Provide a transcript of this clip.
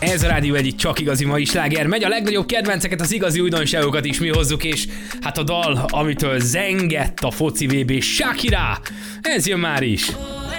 Ez a Rádió egyik csak igazi mai sláger. Megy a legnagyobb kedvenceket, az igazi újdonságokat is mi hozzuk, és hát a dal, amitől zengett a foci VB, Shakira, ez jön már is.